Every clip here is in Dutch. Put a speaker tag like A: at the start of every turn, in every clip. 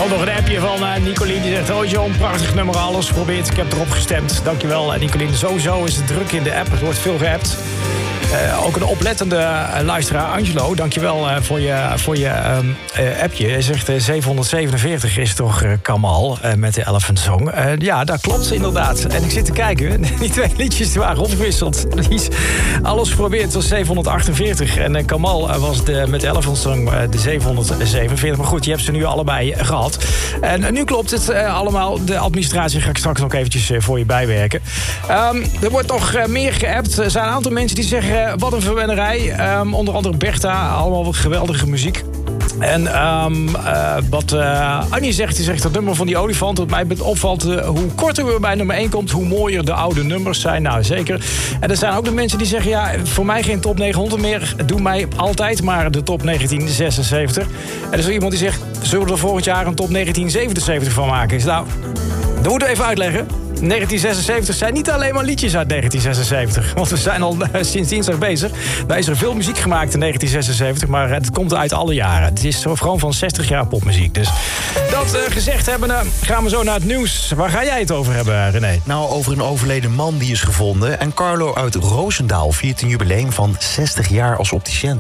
A: komt nog een appje van Nicolien. Die zegt, oh John, prachtig nummer, alles geprobeerd. Ik heb erop gestemd. Dankjewel, Nicolien. Sowieso is het druk in de app. Er wordt veel geappt. Ook een oplettende luisteraar, Angelo. Dankjewel voor je appje. Hij zegt 747 is toch Kamal met de Elephant Song. Ja, dat klopt inderdaad. En ik zit te kijken. Die twee liedjes die waren opgewisseld. Alles geprobeerd was 748. En Kamal was met de Elephant Song de 747. Maar goed, je hebt ze nu allebei gehad. En nu klopt het allemaal. De administratie ga ik straks nog eventjes voor je bijwerken. Er wordt nog meer geappt. Er zijn een aantal mensen die zeggen, wat een verwennerij. Onder andere Bertha, allemaal wat geweldige muziek. En wat Annie zegt, die zegt dat nummer van die olifant, dat mij opvalt, hoe korter we bij nummer 1 komt, hoe mooier de oude nummers zijn. Nou, zeker. En er zijn ook de mensen die zeggen, ja, voor mij geen top 900 meer. Doe mij altijd maar de top 1976. En er is iemand die zegt, zullen we er volgend jaar een top 1977 van maken? Nou, dat moeten we even uitleggen. 1976 zijn niet alleen maar liedjes uit 1976. Want we zijn al sinds dinsdag bezig. Daar is er veel muziek gemaakt in 1976. Maar het komt uit alle jaren. Het is gewoon van 60 jaar popmuziek. Dus dat gezegd hebbende, gaan we zo naar het nieuws. Waar ga jij het over hebben, René?
B: Nou, over een overleden man die is gevonden. En Carlo uit Roosendaal viert een jubileum van 60 jaar als opticien.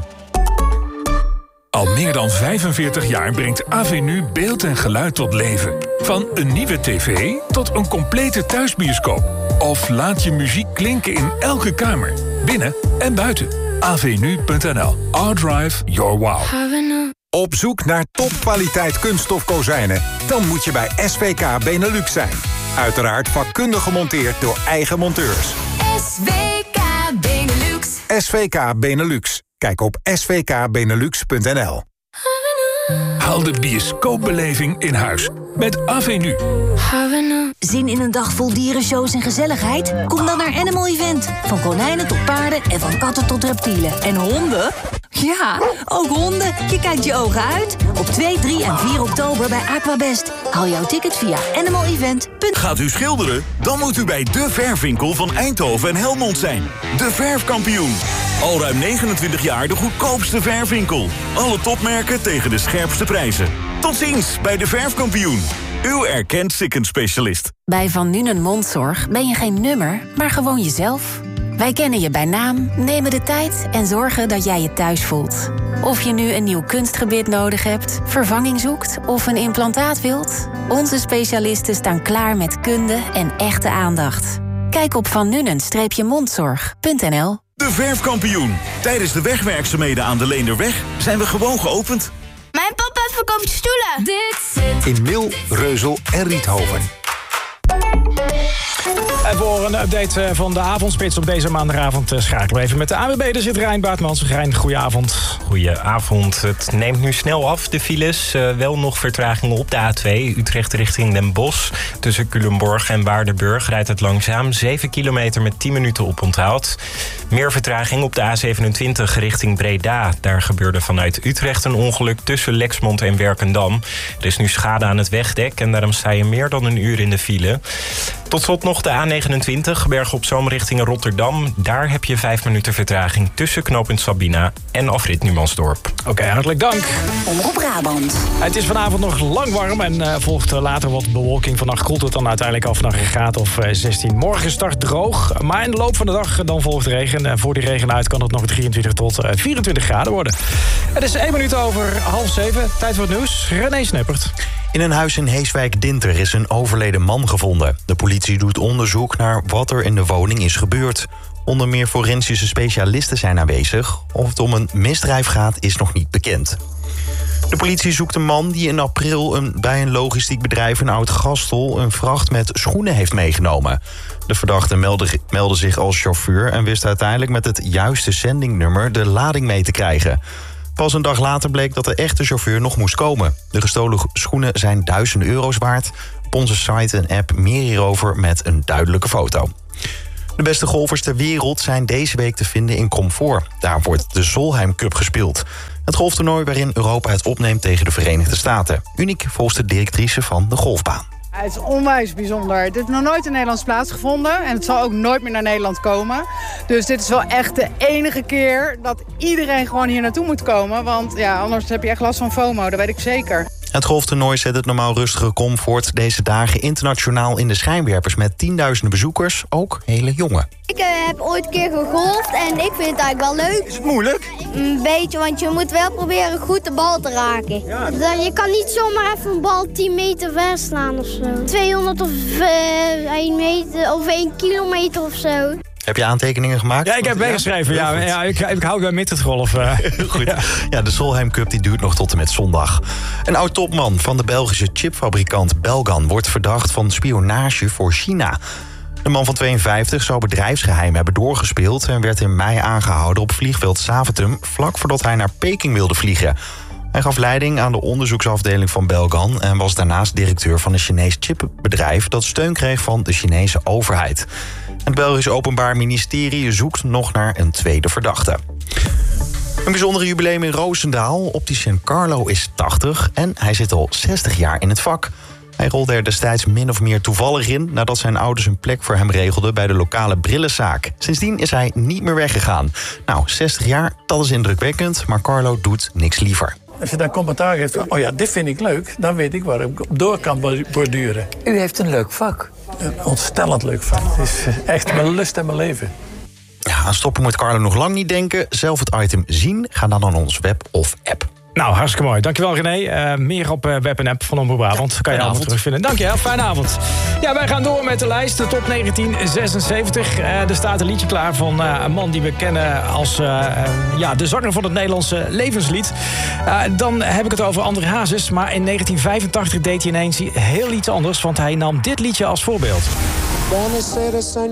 C: Al meer dan 45 jaar brengt Avenu beeld en geluid tot leven. Van een nieuwe tv tot een complete thuisbioscoop. Of laat je muziek klinken in elke kamer, binnen en buiten. Avenu.nl. Our drive, your wow.
D: Op zoek naar topkwaliteit kunststof kozijnen? Dan moet je bij SVK Benelux zijn. Uiteraard vakkundig gemonteerd door eigen monteurs.
E: SVK Benelux.
D: SVK Benelux. Kijk op svkbenelux.nl.
C: Haal de bioscoopbeleving in huis met Avenu.
F: Zin in een dag vol dierenshows en gezelligheid? Kom dan naar Animal Event. Van konijnen tot paarden en van katten tot reptielen. En honden? Ja, ook honden. Je kijkt je ogen uit. Op 2, 3 en 4 oktober bij Aquabest. Haal jouw ticket via animalevent.nl.
G: Gaat u schilderen? Dan moet u bij De Verfwinkel van Eindhoven en Helmond zijn. De Verfkampioen. Al ruim 29 jaar de goedkoopste verfwinkel. Alle topmerken tegen de scherpste prijzen. Tot ziens bij De Verfkampioen. Uw erkend sikkenspecialist.
H: Bij Van Nuenen Mondzorg ben je geen nummer, maar gewoon jezelf. Wij kennen je bij naam, nemen de tijd en zorgen dat jij je thuis voelt. Of je nu een nieuw kunstgebit nodig hebt, vervanging zoekt of een implantaat wilt, onze specialisten staan klaar met kunde en echte aandacht. Kijk op vannuenen-mondzorg.nl.
G: De Verfkampioen. Tijdens de wegwerkzaamheden aan de Leenderweg zijn we gewoon geopend.
E: Mijn papa verkoopt stoelen. Dit zit
D: In Mil, Reuzel en Riethoven.
A: En voor een update van de avondspits op deze maandagavond schakelen we even met de ANWB. Er zit Rijn Baartmans. Rijn, goedenavond.
I: Goedenavond. Het neemt nu snel af, de files. Wel nog vertragingen op de A2. Utrecht richting Den Bosch. Tussen Culemborg en Waardenburg rijdt het langzaam. 7 kilometer met 10 minuten oponthoud. Meer vertraging op de A27 richting Breda. Daar gebeurde vanuit Utrecht een ongeluk tussen Lexmond en Werkendam. Er is nu schade aan het wegdek en daarom sta je meer dan een uur in de file. Tot slot nog de A29, Bergen op Zoom richting Rotterdam. Daar heb je 5 minuten vertraging tussen knooppunt Sabina en afrit Numansdorp.
A: Oké, hartelijk dank.
F: Omroep Brabant.
A: Het is vanavond nog lang warm en volgt later wat bewolking. Vannacht koelt het dan uiteindelijk af naar een graad of 16. Morgen start droog, maar in de loop van de dag dan volgt regen. En voor die regen uit kan het nog 23 tot 24 graden worden. Het is 1 minuut over 6:30. Tijd voor het nieuws. René Snippert.
B: In een huis in Heeswijk-Dinter is een overleden man gevonden. De politie doet onderzoek naar wat er in de woning is gebeurd. Onder meer forensische specialisten zijn aanwezig. Of het om een misdrijf gaat, is nog niet bekend. De politie zoekt een man die in april bij een logistiek bedrijf in Oud-Gastel een vracht met schoenen heeft meegenomen. De verdachte meldde zich als chauffeur en wist uiteindelijk met het juiste zendingnummer de lading mee te krijgen. Pas een dag later bleek dat de echte chauffeur nog moest komen. De gestolen schoenen zijn duizenden euro's waard. Op onze site en app meer hierover met een duidelijke foto. De beste golfers ter wereld zijn deze week te vinden in Comfort. Daar wordt de Solheim Cup gespeeld. Het golftoernooi waarin Europa het opneemt tegen de Verenigde Staten. Uniek volgens de directrice van de golfbaan.
J: Het is onwijs bijzonder. Dit heeft nog nooit in Nederlands plaatsgevonden. En het zal ook nooit meer naar Nederland komen. Dus dit is wel echt de enige keer dat iedereen gewoon hier naartoe moet komen. Want ja, anders heb je echt last van FOMO, dat weet ik zeker.
B: Het golftoernooi zet het normaal rustige Comfort deze dagen internationaal in de schijnwerpers met tienduizenden bezoekers, ook hele jonge.
K: Ik heb ooit een keer gegolfd en ik vind het eigenlijk wel leuk.
L: Is het moeilijk?
K: Een beetje, want je moet wel proberen goed de bal te raken.
L: Ja.
K: Je kan niet zomaar even een bal 10 meter ver slaan of zo. 200 of 1 meter of 1 kilometer of zo.
B: Heb je aantekeningen gemaakt?
A: Ja, ik heb meegeschreven. Ja, ik hou bij midgetgolf.
B: Goed. Ja, de Solheim Cup die duurt nog tot en met zondag. Een oud-topman van de Belgische chipfabrikant Belgan wordt verdacht van spionage voor China. De man van 52 zou bedrijfsgeheimen hebben doorgespeeld en werd in mei aangehouden op vliegveld Zaventem, vlak voordat hij naar Peking wilde vliegen. Hij gaf leiding aan de onderzoeksafdeling van Belgan en was daarnaast directeur van een Chinees chipbedrijf dat steun kreeg van de Chinese overheid. Het Belgisch Openbaar Ministerie zoekt nog naar een tweede verdachte. Een bijzondere jubileum in Roosendaal. Opticien Carlo is 80 en hij zit al 60 jaar in het vak. Hij rolde er destijds min of meer toevallig in nadat zijn ouders een plek voor hem regelden bij de lokale brillenzaak. Sindsdien is hij niet meer weggegaan. Nou, 60 jaar, dat is indrukwekkend, maar Carlo doet niks liever.
M: Als je dan commentaar geeft van, oh ja, dit vind ik leuk, dan weet ik waar ik op door kan borduren.
N: U heeft een leuk vak.
M: Een ontstellend leuk vak. Het is echt mijn lust en mijn leven.
B: Ja, aan stoppen moet Carlo nog lang niet denken. Zelf het item zien, ga dan naar ons web of app.
A: Nou, hartstikke mooi. Dankjewel René. Meer op web en app van Omroep Brabant. Kan je allemaal terugvinden. Dankjewel, fijne avond. Ja, wij gaan door met de lijst. De top 1976. Er staat een liedje klaar van een man die we kennen als de zanger van het Nederlandse levenslied. Dan heb ik het over André Hazes. Maar in 1985 deed hij ineens heel iets anders. Want hij nam dit liedje als voorbeeld.